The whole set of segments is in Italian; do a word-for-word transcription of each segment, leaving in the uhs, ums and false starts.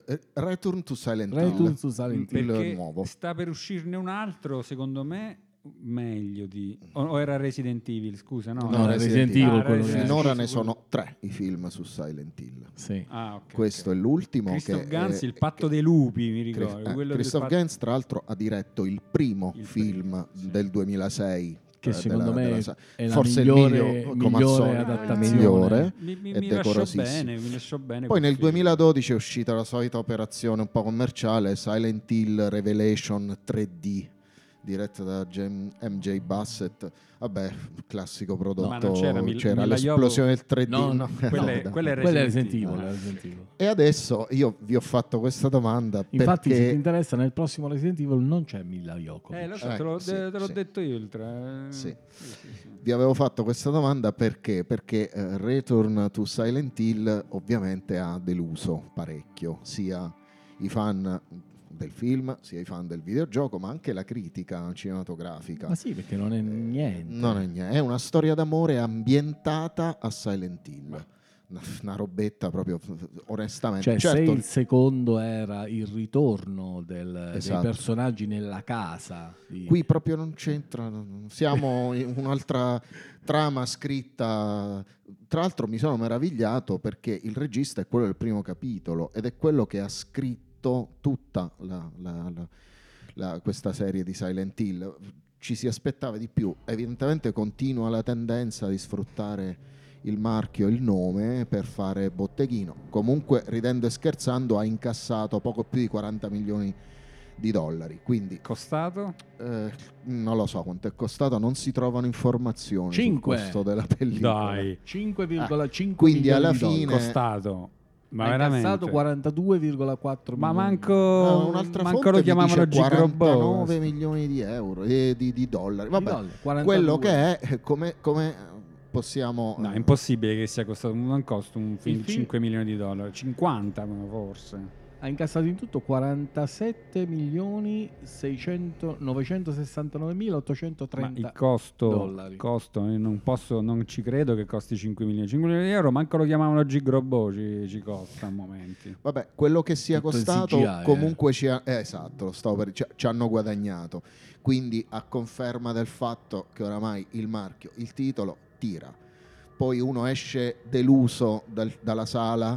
Return to Silent Hill. Return to Silent Hill perché nuovo. sta per uscirne un altro, secondo me meglio di o, o era Resident Evil, scusa, no? No, No, Resident Resident Evil, Ah, quello Resident che- Finora Evil, ne quello- sono tre i film su Silent Hill. Sì. Ah, ok, Questo ok. è l'ultimo. Christoph che Gans, è- il patto che- dei lupi, mi Chris- ricordo. eh, quello Christoph del patto- Gans, tra l'altro, ha diretto il primo Il film primo, sì. del duemilasei. Che eh, secondo della- me della sa- è la forse migliore- il migliore, come al migliore solito, il adattazione. migliore Mi, mi, e mi lasciò decorosissimo. bene, mi lasciò bene. Poi quel nel film. duemiladodici è uscita la solita operazione un po' commerciale, Silent Hill Revelation tre D, diretta da Jem- M J Bassett. Vabbè, classico prodotto. Ma non c'era Mil- c'era Mila l'esplosione del tre D. No, no. Quella è, No, quella è Quella è Resident Resident Evil, Evil. Resident Evil. E adesso io vi ho fatto questa domanda Infatti, perché se ti interessa, nel prossimo Resident Evil non c'è Mila Jovovich. Eh, lo so, Eh, te, l'ho, sì, te l'ho sì. detto io il tre. Sì. Sì, sì, sì. vi avevo fatto questa domanda perché perché eh, Return to Silent Hill ovviamente ha deluso parecchio sia i fan del film sia i fan del videogioco, ma anche la critica cinematografica. Ma sì, perché non è niente. Non è niente, è una storia d'amore ambientata a Silent Hill. Una, una robetta proprio onestamente. Cioè, certo, se il secondo era il ritorno del- Esatto. dei personaggi nella casa, di- qui proprio non c'entra, non- siamo in un'altra trama scritta. Tra l'altro mi sono meravigliato perché il regista è quello del primo capitolo ed è quello che ha scritto tutta la- la- la- la- questa serie di Silent Hill. Ci si aspettava di più, evidentemente continua la tendenza di sfruttare il marchio e il nome per fare botteghino. Comunque, ridendo e scherzando, ha incassato poco più di quaranta milioni di dollari, quindi Costato? eh, non lo so quanto è costato, non si trovano informazioni Cinque. sul costo della pellicola. Dai, cinque virgola cinque quindi milioni alla di dollari. fine- costato. Ma Ha veramente? incassato quarantadue virgola quattro Ma milioni. manco, Ah, un'altra manco fonte lo mi chiamavano dice Gigrobot. quarantanove milioni di euro eh, di, di dollari. Di Vabbè, dollari, quarantadue. quello che è, eh, come, come possiamo No, è impossibile che sia costato, non costa un film Il di film- cinque milioni di dollari, cinquanta forse. Ha incassato in tutto quarantasette milioni novecentosessantanove mila Ma ottocentotrenta il costo, dollari. costo io non posso, non ci credo che costi cinque milioni. cinque milioni di euro, manco lo chiamavano Gigrobot, ci, ci costa a momenti. Vabbè, quello che sia Tutto in costato C G I, comunque ci, ha, eh, esatto, lo stavo per- ci, ci hanno guadagnato. Quindi a conferma del fatto che oramai il marchio, il titolo tira. Poi uno esce deluso dal- dalla sala,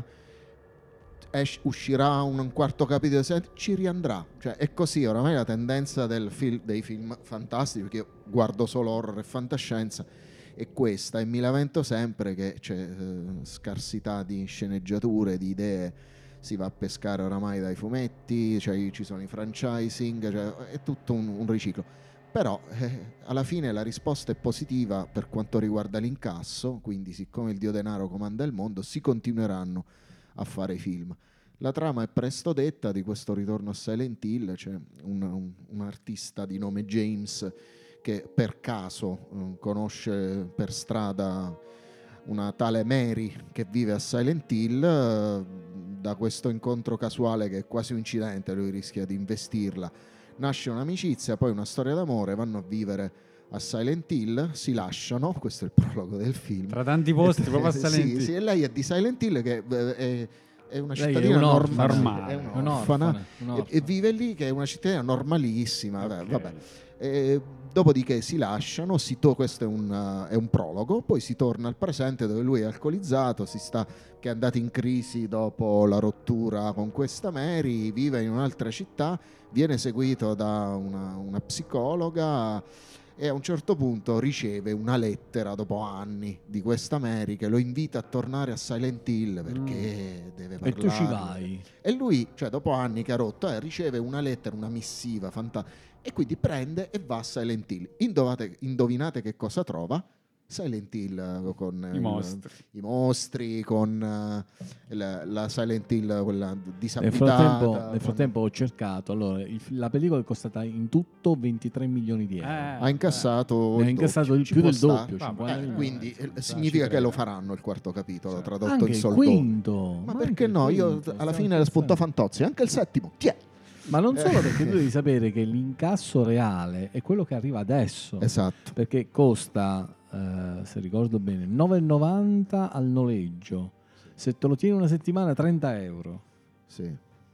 esce- uscirà un, un quarto capitolo, se- ci riandrà. Cioè, è così, oramai la tendenza del fil- dei film fantastici, perché io guardo solo horror e fantascienza, è questa, e mi lamento sempre che c'è eh, scarsità di sceneggiature, di idee, si va a pescare oramai dai fumetti, cioè, ci sono i franchising, cioè, è tutto un, un riciclo. Però eh, alla fine la risposta è positiva per quanto riguarda l'incasso, quindi siccome il dio denaro comanda il mondo, si continueranno a fare i film. La trama è presto detta di questo ritorno a Silent Hill, c'è un, un, un artista di nome James che per caso eh, conosce per strada una tale Mary che vive a Silent Hill. Eh, da questo incontro casuale, che è quasi un incidente, lui rischia di investirla, nasce un'amicizia, poi una storia d'amore, vanno a vivere a Silent Hill, si lasciano, questo è il prologo del film. Tra tanti posti, proprio a Sì, Silent Hill. sì, e lei è di Silent Hill, che eh, è, è una Lei è cittadina un'orfana. normale, è Normale. un'orfana, Un'orfana, un'orfana. E, e vive lì, che è una cittadina normalissima. Ok. Vabbè. E dopodiché si lasciano, si to- questo è un, uh, è un prologo, poi si torna al presente dove lui è alcolizzato, si sta, che è andato in crisi dopo la rottura con questa Mary, vive in un'altra città, viene seguito da una, una psicologa e a un certo punto riceve una lettera dopo anni di questa Mary che lo invita a tornare a Silent Hill perché deve E parlare. tu ci vai. E lui, cioè dopo anni che ha rotto, eh, riceve una lettera, una missiva fantastica, e quindi prende e va a Silent Hill. Indovate- indovinate che cosa trova? Silent Hill eh, con I il- mostri. i mostri, con eh, la, la Silent Hill, quella Nel disabitata. frattempo, nel con- frattempo ho cercato. Allora, il- la pellicola è costata in tutto ventitré milioni di euro. Eh, ha incassato, Ne ha il incassato doppio, il ci più può del stare. doppio, Ah, cinquanta eh, milioni. Quindi eh, eh, ci significa che credo. lo faranno il quarto capitolo, Certo. tradotto Anche in il soldoni. quinto. Ma Ma perché anche il no? Io quinto, alla stiamo fine le spunta scherzando. Fantozzi, anche il settimo. Chi è? Ma non solo, Eh. perché tu devi sapere che l'incasso reale è quello che arriva adesso. Esatto. Perché costa, eh, se ricordo bene, nove e novanta al noleggio. Se te lo tieni una settimana, trenta euro. Sì.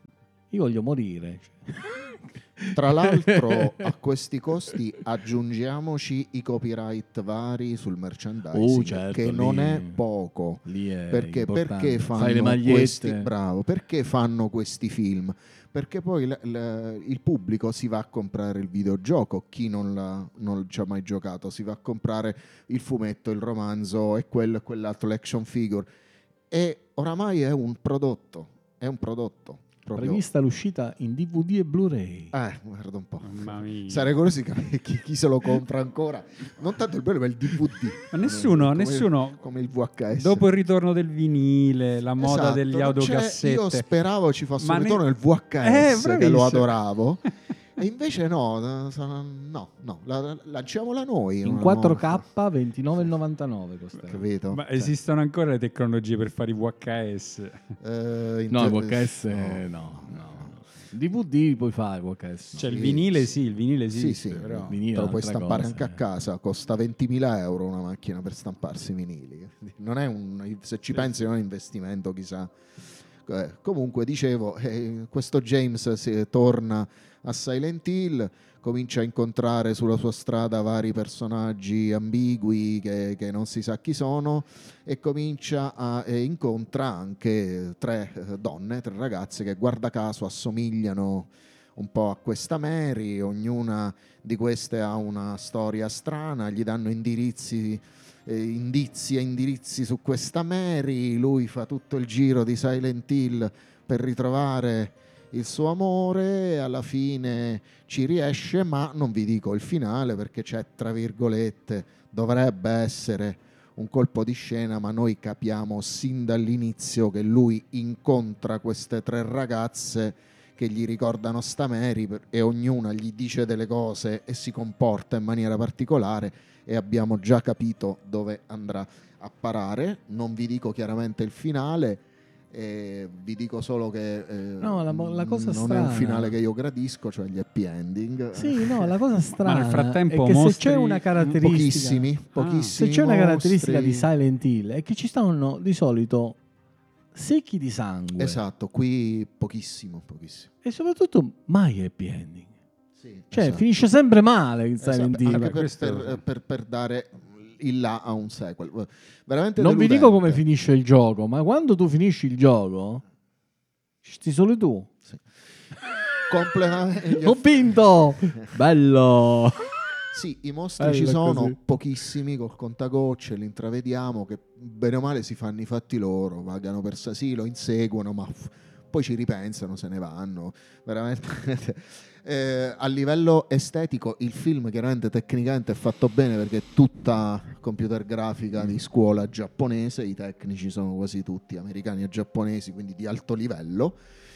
Io voglio morire. Tra l'altro a questi costi aggiungiamoci i copyright vari sul merchandising, Oh, certo, che non lì- è poco. Lì è Perché, importante. perché Fai le fanno magliette. questi bravo, perché fanno questi film? Perché poi l- l- il pubblico si va a comprare il videogioco, chi non, l'ha, non ci ha mai giocato, si va a comprare il fumetto, il romanzo e quello e quell'altro, l'action figure. E oramai è un prodotto, è un prodotto. Proprio. Prevista l'uscita in D V D e Blu-ray. Eh, guarda un po'. Mamma mia. Sarei curioso di capire chi, chi se lo compra ancora. Non tanto il bello, ma il D V D. Ma nessuno, come, nessuno. Come il V H S. Dopo il ritorno del vinile, la moda Esatto, degli non c'è- audiocassette. Io speravo ci fosse Ma un ne- ritorno del V H S, Eh, che bravissimo. lo adoravo. E invece no, no, no, la, lanciamola noi. In una quattro nuova- K ventinove e novantanove costa. Capito? Ma Cioè, esistono ancora le tecnologie per fare i V H S? eh, No, il inter- V H S no, no. D V D puoi fare il V H S. Cioè il Sì, vinile sì. sì, il vinile sì, Sì, sì, però... Il vinile te lo è puoi un'altra stampare cosa, anche a eh. casa, costa ventimila euro una macchina per stamparsi i vinili. Non è un, se ci pensi non è un investimento chissà. Eh, comunque dicevo, eh, questo James si, torna a Silent Hill, comincia a incontrare sulla sua strada vari personaggi ambigui che, che non si sa chi sono e comincia a e incontra anche tre eh, donne, tre ragazze che guarda caso assomigliano un po' a questa Mary, ognuna di queste ha una storia strana, gli danno indirizzi, eh, indizi e indirizzi su questa Mary, lui fa tutto il giro di Silent Hill per ritrovare il suo amore, alla fine ci riesce, ma non vi dico il finale perché c'è, tra virgolette, dovrebbe essere un colpo di scena, ma noi capiamo sin dall'inizio che lui incontra queste tre ragazze che gli ricordano sta Mary e ognuna gli dice delle cose e si comporta in maniera particolare e abbiamo già capito dove andrà a parare. Non vi dico chiaramente il finale, eh, vi dico solo che eh, No, la- la cosa non strana- è un finale che io gradisco, cioè gli happy ending. Sì, no, la cosa strana nel frattempo è che mostri- se c'è una caratteristica Pochissimi, pochissimi se c'è una caratteristica mostri. di Silent Hill è che ci stanno di solito secchi di sangue Esatto, qui pochissimo, pochissimo. e soprattutto mai happy ending. Sì, Cioè esatto. finisce sempre male il Esatto, Silent Hill. anche per, questo- per- per- per dare il là a un sequel. Veramente Non vi deludente. dico come finisce il gioco, ma quando tu finisci il gioco sti solo tu. Sì. Completamente. Ho vinto! Bello! Sì, i mostri Bello ci sono, così. pochissimi col contagocce, li intravediamo che bene o male si fanno i fatti loro, vagano per sé, sì, lo inseguono, ma f- poi ci ripensano, se ne vanno. Veramente. Eh, a livello estetico il film chiaramente tecnicamente è fatto bene perché è tutta computer grafica di scuola giapponese, i tecnici sono quasi tutti americani e giapponesi, quindi di alto livello.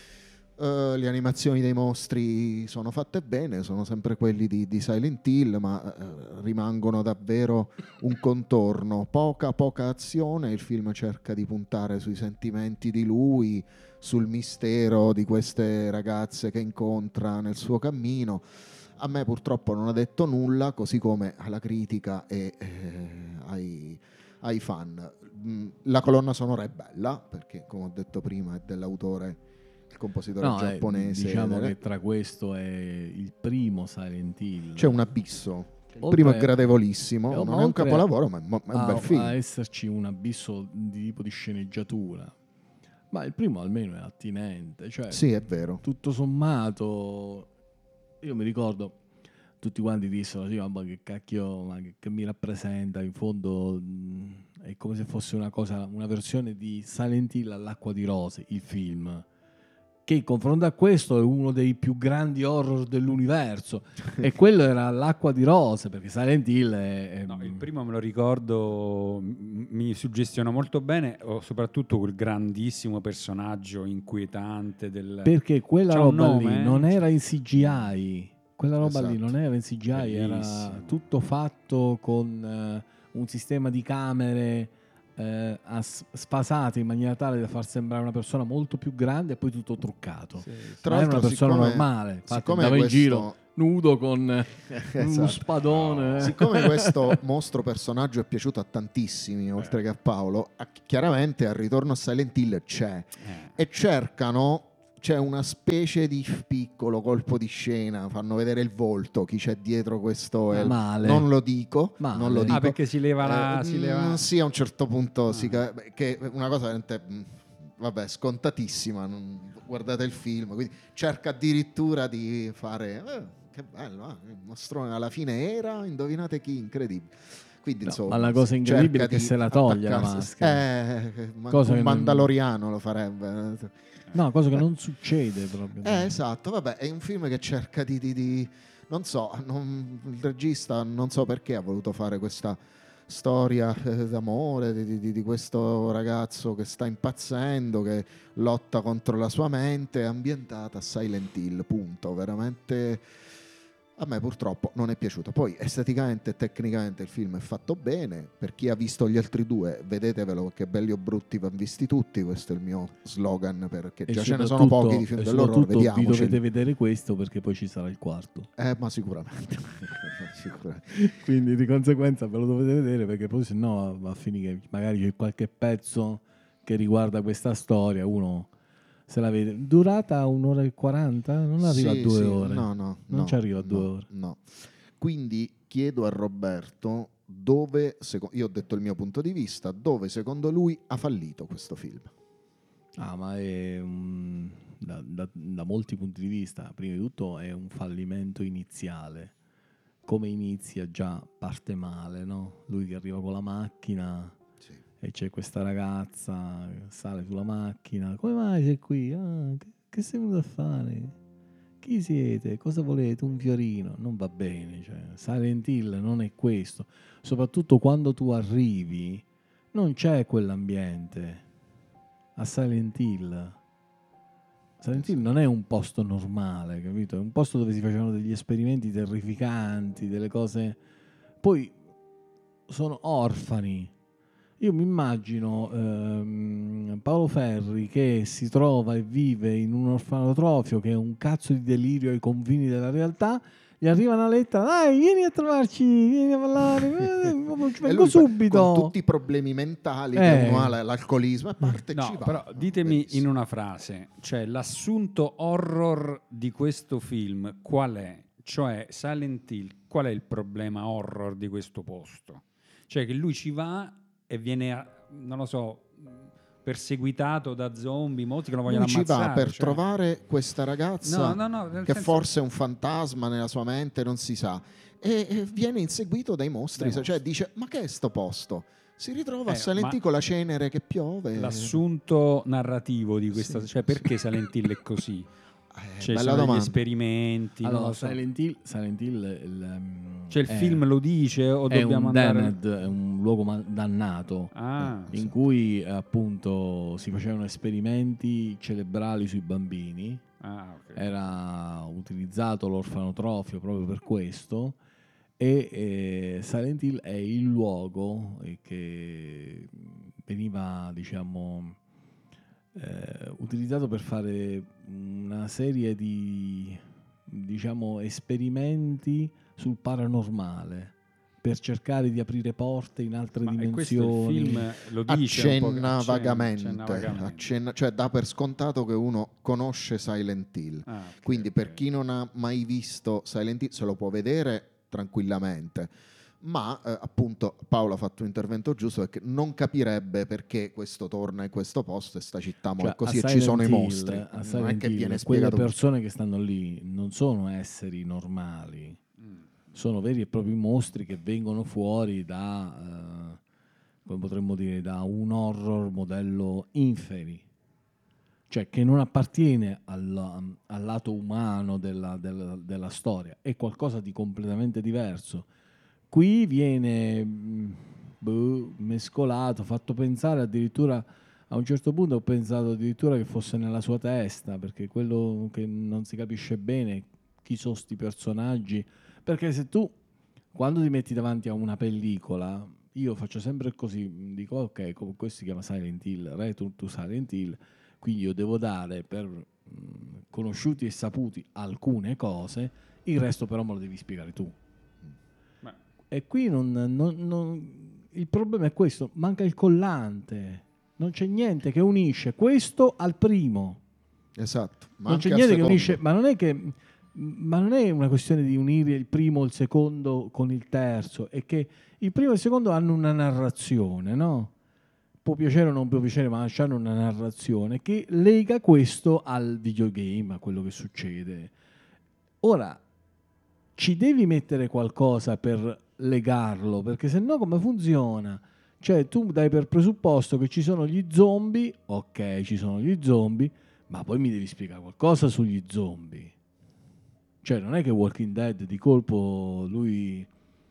Uh, le animazioni dei mostri sono fatte bene, sono sempre quelli di, di Silent Hill, ma uh, rimangono davvero un contorno. Poca, poca azione, il film cerca di puntare sui sentimenti di lui, sul mistero di queste ragazze che incontra nel suo cammino. A me purtroppo non ha detto nulla, così come alla critica e eh, ai, ai fan. Mm, La colonna sonora è bella, perché come ho detto prima è dell'autore, il compositore No, eh, giapponese. diciamo ed è- che tra questo è il primo Silent Hill. C'è un abisso. Il Oltre- primo è gradevolissimo, eh, non ma è un oltre capolavoro, ma è mo- è un a, bel film. a esserci un abisso di tipo di sceneggiatura. Ma il primo almeno è attinente, cioè Sì, è vero. tutto sommato io mi ricordo tutti quanti dissero sì, ma che cacchio, ma che, che mi rappresenta, in fondo mh, è come se fosse una cosa, una versione di Silent Hill all'acqua di rose, il film, che in confronto a questo è uno dei più grandi horror dell'universo e quello era l'acqua di rose, perché Silent Hill è, è- No, il primo me lo ricordo, m- mi suggestiona molto bene, o soprattutto quel grandissimo personaggio inquietante del... perché quella C'ha un roba nome, lì eh? non era in C G I, quella roba lì Esatto. non era in C G I, era Bellissimo. tutto fatto con eh, un sistema di camere eh, as- sfasate in maniera tale da far sembrare una persona molto più grande e poi tutto truccato. Sì, sì. Tra Ma era una l'altro, persona siccome- normale, infatti siccome andava in questo- giro nudo con eh, uno Esatto. spadone. Siccome questo mostro personaggio è piaciuto a tantissimi, oltre che a Paolo, a- chiaramente al ritorno a Silent Hill c'è. Eh. E cercano, c'è una specie di piccolo colpo di scena, fanno vedere il volto, chi c'è dietro questo è- Male. non lo dico, Male. non lo Ah, dico. Ah, perché si leva la... Eh, si leva... mm, sì, a un certo punto Ah. si ca- che è una cosa veramente mm, vabbè, scontatissima, non- guardate il film, quindi cerca addirittura di fare eh, che bello, eh, il mostrone alla fine era, indovinate chi, incredibile. Quindi, No, insomma, ma la cosa sì, incredibile cerca è che di se la toglie la attaccarsi- maschera. Eh, ma Cosa un che non- Mandaloriano lo farebbe. No, cosa che non succede proprio. Eh, esatto, vabbè, è un film che cerca di... di- di- non so, non- il regista non so perché ha voluto fare questa storia eh, d'amore di, di- di questo ragazzo che sta impazzendo, che lotta contro la sua mente, è ambientata a Silent Hill, punto. Veramente a me purtroppo non è piaciuto. Poi esteticamente e tecnicamente il film è fatto bene. Per chi ha visto gli altri due, vedetevelo, perché belli o brutti vanno visti tutti. Questo è il mio slogan, perché E già ce ne sono soprattutto- pochi di film e dell'orrore, soprattutto vi vediamoceli. dovete vedere questo perché poi ci sarà il quarto. Eh, ma sicuramente. Sicuramente. Quindi di conseguenza ve lo dovete vedere perché poi se no va a finire che magari c'è qualche pezzo che riguarda questa storia, uno se la vede. Durata un'ora e quaranta? Non arriva Sì, a due sì, ore. No, no, Non no, ci arriva a due no, ore. No. Quindi chiedo a Roberto dove, seco- io ho detto il mio punto di vista, dove secondo lui ha fallito questo film. Ah, ma è un- da, da- da molti punti di vista, prima di tutto è un fallimento iniziale. Come inizia già parte male, no? Lui che arriva con la macchina Sì. e c'è questa ragazza che sale sulla macchina. Come mai sei qui? Ah, che, che sei venuto a fare? Chi siete? Cosa volete? Un fiorino? Non va bene. Cioè, Silent Hill non è questo. Soprattutto quando tu arrivi, non c'è quell'ambiente. A Silent Hill. Silent Hill non è un posto normale, capito? È un posto dove si facevano degli esperimenti terrificanti, delle cose... Poi sono orfani. Io mi immagino ehm, Paolo Ferri che si trova e vive in un orfanotrofio che è un cazzo di delirio ai confini della realtà. Gli arriva una lettera, dai, vieni a trovarci, vieni a parlare, eh, E vengo lui, subito. con tutti i problemi mentali Eh. che uno ha, l- l'alcolismo, e parte No, ci va. però ditemi Bellissimo. in una frase, cioè l'assunto horror di questo film qual è? Cioè Silent Hill, qual è il problema horror di questo posto? Cioè che lui ci va e viene, a- non lo so, perseguitato da zombie, molti che lo vogliono Lui ci ammazzare. va per cioè. trovare questa ragazza No, no, no, nel che senso- forse è un fantasma nella sua mente, non si sa, e, e viene inseguito dai mostri, Dai cioè mostri. dice ma che è sto posto? Si ritrova a Eh, Silent Hill ma- con la cenere che piove. L'assunto narrativo di questa, Sì, cioè perché Silent Hill è così? Eh, Cioè, bella sono degli domanda. esperimenti, non Allora, lo so. Silent Hill, Silent Hill il, um, Cioè il è- film lo dice o è dobbiamo un andare... damned, è un luogo ma- dannato Ah, in cui eh, appunto si facevano esperimenti cerebrali sui bambini. ah, ok. Era utilizzato l'orfanotrofio proprio per questo e eh, Silent Hill è il luogo eh, che veniva, diciamo, eh, utilizzato per fare una serie di, diciamo, esperimenti sul paranormale per cercare di aprire porte in altre Ma e questo il dimensioni. film lo dice un po', Accenna accenna- vagamente, accenna vagamente. accenna- cioè dà per scontato che uno conosce Silent Hill. Ah, ok, Quindi ok. per chi non ha mai visto Silent Hill se lo può vedere tranquillamente, ma eh, appunto Paolo ha fatto un intervento giusto perché non capirebbe perché questo torna in questo posto e sta città mo Cioè, è così a e ci Silent sono i Hill- mostri. a Non è Silent che Hill, viene quelle spiegato. persone che stanno lì non sono esseri normali, Mm. sono veri e propri mostri che vengono fuori da, eh, come potremmo dire, da un horror modello inferi, cioè che non appartiene al, al lato umano della, della- della storia, è qualcosa di completamente diverso. Qui viene mh, boh, mescolato, fatto pensare addirittura, a un certo punto ho pensato addirittura che fosse nella sua testa, perché quello che non si capisce bene chi sono sti personaggi, perché se tu quando ti metti davanti a una pellicola, io faccio sempre così, dico ok, com- questo si chiama Silent Hill, Return to Silent Hill, quindi io devo dare per mh, conosciuti e saputi alcune cose, il resto però me lo devi spiegare tu. Ma- E qui non, non- non- il problema è questo, manca il collante, non c'è niente che unisce questo al primo. Esatto. Ma non c'è anche al niente che secondo. unisce, ma non è che ma non è una questione di unire il primo o il secondo con il terzo, è che il primo e il secondo hanno una narrazione, no? Può piacere o non può piacere, ma hanno una narrazione che lega questo al videogame, a quello che succede. Ora, ci devi mettere qualcosa per legarlo, perché se no come funziona? Cioè tu dai per presupposto che ci sono gli zombie, ok, ci sono gli zombie, ma poi mi devi spiegare qualcosa sugli zombie. Cioè non è che Walking Dead di colpo lui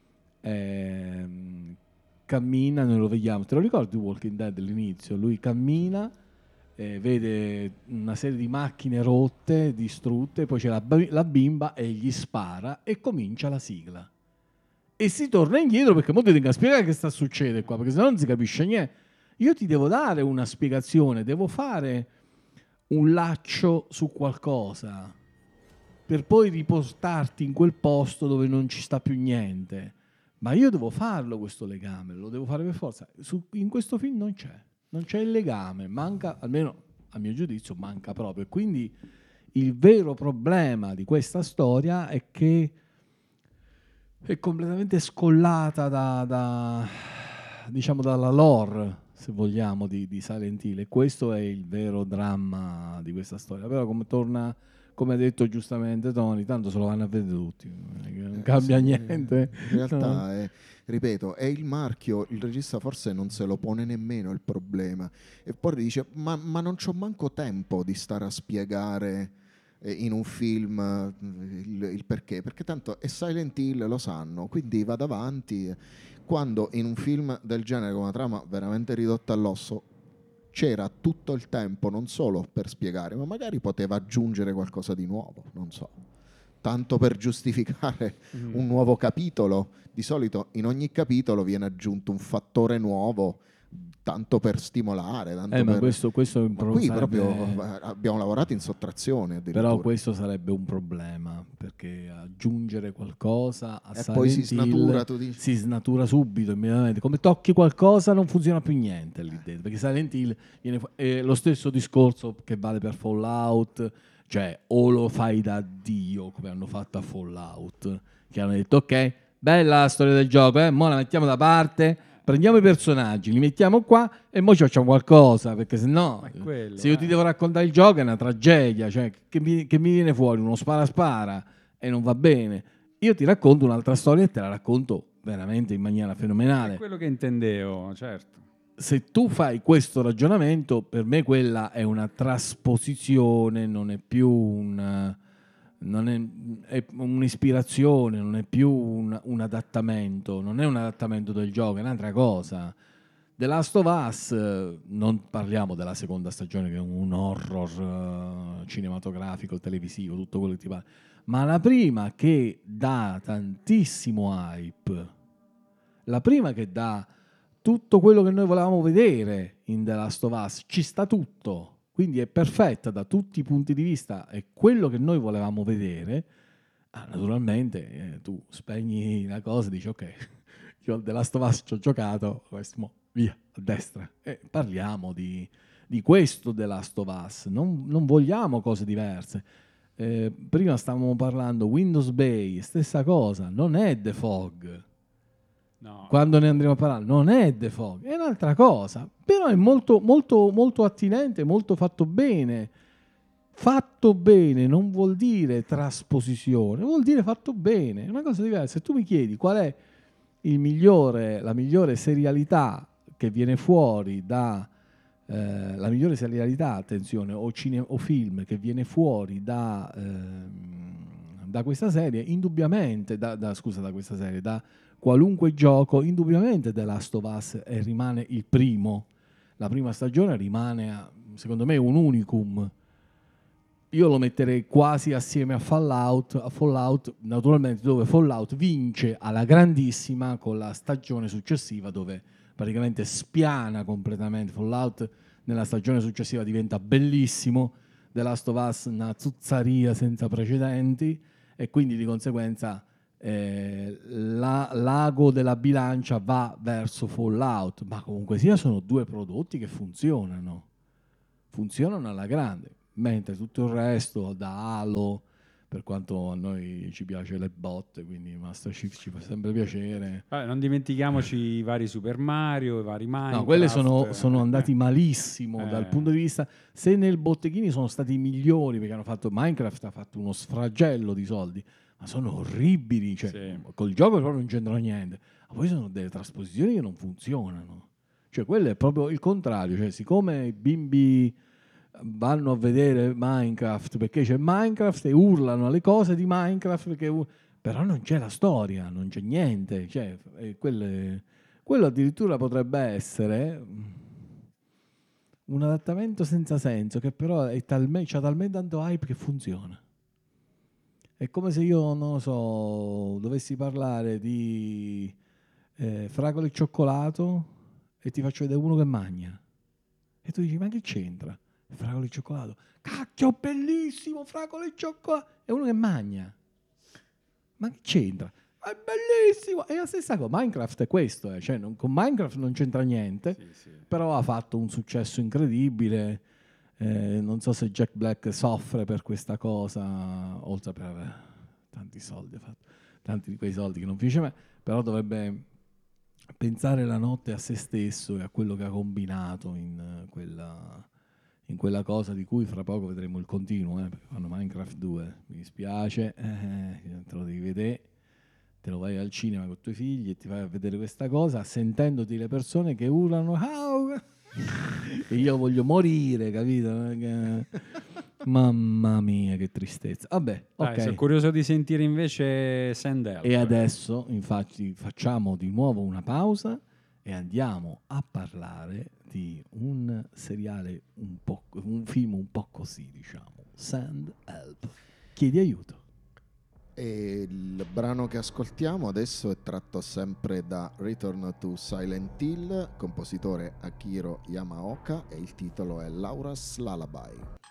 ehm, cammina, noi lo vediamo, te lo ricordi Walking Dead all'inizio? Lui cammina, eh, vede una serie di macchine rotte, distrutte, poi c'è la, ba- la bimba e gli spara e comincia la sigla. E si torna indietro perché mo ti tengo a spiegare che sta succedendo qua, perché se no non si capisce niente. Io ti devo dare una spiegazione, devo fare un laccio su qualcosa per poi riportarti in quel posto dove non ci sta più niente. Ma io devo farlo questo legame, lo devo fare per forza. Su- in questo film non c'è, non c'è il legame, manca, almeno a mio giudizio, manca proprio. E quindi il vero problema di questa storia è che è completamente scollata da, da, diciamo dalla lore, se vogliamo, di, di Silent Hill, e questo è il vero dramma di questa storia. Però come torna, come ha detto giustamente Tony, tanto se lo vanno a vedere tutti, non Eh, cambia sì, niente. in realtà, è, ripeto, è il marchio, il regista forse non se lo pone nemmeno il problema. E poi dice, ma, ma non c'ho manco tempo di stare a spiegare eh, in un film eh, il, il perché, perché tanto è Silent Hill, lo sanno, quindi vado avanti. Quando in un film del genere, con una trama veramente ridotta all'osso, c'era tutto il tempo non solo per spiegare, ma magari poteva aggiungere qualcosa di nuovo, non so, tanto per giustificare Mm. un nuovo capitolo. Di solito in ogni capitolo viene aggiunto un fattore nuovo, tanto per stimolare, tanto Eh, ma per... questo, questo è un Ma pro- qui sarebbe- proprio eh, abbiamo lavorato in sottrazione addirittura. Però questo sarebbe un problema, perché aggiungere qualcosa a E poi si Silent snatura, Hill tu dici. si snatura subito, immediatamente. Come tocchi qualcosa non funziona più niente lì dentro, perché Silent Hill viene fu- è lo stesso discorso che vale per Fallout, cioè o lo fai da Dio, come hanno fatto a Fallout, che hanno detto ok, bella la storia del gioco, eh, mo la mettiamo da parte, prendiamo i personaggi, li mettiamo qua e mo ci facciamo qualcosa, perché se no... Ma è quello, Se io ti eh. devo raccontare il gioco è una tragedia, cioè che mi, che mi viene fuori uno spara spara e non va bene. Io ti racconto un'altra storia e te la racconto veramente in maniera È fenomenale. quello che intendevo, certo. Se tu fai questo ragionamento, per me quella è una trasposizione, non è più un, non è, è un'ispirazione, non è più un, un adattamento, non è un adattamento del gioco, è un'altra cosa. The Last of Us, eh, non parliamo della seconda stagione che è un horror eh, cinematografico, televisivo, tutto quello che ti pare, ma la prima che dà tantissimo hype, la prima che dà tutto quello che noi volevamo vedere in The Last of Us, ci sta tutto, quindi è perfetta da tutti i punti di vista, è quello che noi volevamo vedere. Ah, naturalmente eh, tu spegni la cosa e dici ok, io al The Last of Us ci ho giocato, questo mo, via, a destra. E parliamo di, di questo The Last of Us, non, non vogliamo cose diverse. Eh, prima stavamo parlando Windows Bay, stessa cosa, non è The Fog. No, Quando ne andremo a parlare, non è The Fog, è un'altra cosa, però è molto, molto, molto attinente, molto fatto bene. Fatto bene non vuol dire trasposizione, vuol dire fatto bene, è una cosa diversa. Se tu mi chiedi qual è il migliore, la migliore serialità che viene fuori da eh, la migliore serialità, attenzione, o, cine, o film che viene fuori da, ehm, da questa serie, indubbiamente, da, da, scusa, da questa serie, da qualunque gioco, indubbiamente The Last of Us eh, rimane il primo. La prima stagione rimane, secondo me, un unicum. Io lo metterei quasi assieme a Fallout, a Fallout, naturalmente, dove Fallout vince alla grandissima con la stagione successiva, dove praticamente spiana completamente. Fallout nella stagione successiva diventa bellissimo, The Last of Us una zuzzaria senza precedenti, e quindi di conseguenza eh, la, l'ago della bilancia va verso Fallout, ma comunque sia sono due prodotti che funzionano, funzionano alla grande. mentre tutto il resto, da Halo, per quanto a noi ci piace le botte, quindi Master Chief ci fa sempre piacere. Vabbè, non dimentichiamoci i vari Super Mario, i vari Minecraft. No, quelle sono, sono andati malissimo Eh. dal punto di vista. Se nel botteghini sono stati migliori, perché hanno fatto Minecraft, ha fatto uno sfragello di soldi, ma sono orribili. Cioè, Sì. col gioco proprio non c'entrano niente. Ma poi sono delle trasposizioni che non funzionano. Cioè, quello è proprio il contrario. Cioè, siccome i bimbi vanno a vedere Minecraft perché c'è Minecraft e urlano alle cose di Minecraft, perché ur- però non c'è la storia, non c'è niente. Cioè, eh, quelle- quello addirittura potrebbe essere un adattamento senza senso, che però è talme- c'ha talmente tanto hype che funziona. È come se io, non lo so, dovessi parlare di eh, fragole e cioccolato e ti faccio vedere uno che mangia. E tu dici, ma che c'entra? Fragole e cioccolato. Cacchio, bellissimo, fragole e cioccolato. È uno che mangia. Ma che c'entra? Ma è bellissimo. È la stessa cosa. Minecraft è questo. Eh. Cioè, non- con Minecraft non c'entra niente, Sì, sì. però ha fatto un successo incredibile. Eh, non so se Jack Black soffre per questa cosa, oltre per avere tanti soldi, ha fatto tanti di quei soldi che non finisce mai, però dovrebbe pensare la notte a se stesso e a quello che ha combinato in eh, quella, in quella cosa di cui fra poco vedremo il continuo, eh, perché fanno Minecraft due, mi dispiace, eh, te lo devi vedere, te lo vai al cinema con i tuoi figli e ti vai a vedere questa cosa sentendoti le persone che urlano "Au!" e io voglio morire, capito? Perché- mamma mia, che tristezza. Vabbè, Dai, ok. sono curioso di sentire invece Sandel. E adesso, infatti, facciamo di nuovo una pausa e andiamo a parlare di un seriale un po', un film un po' così, diciamo, Sand Help. Chiedi aiuto. E il brano che ascoltiamo adesso è tratto sempre da Return to Silent Hill, compositore Akiro Yamaoka, e il titolo è Laura's Lullaby.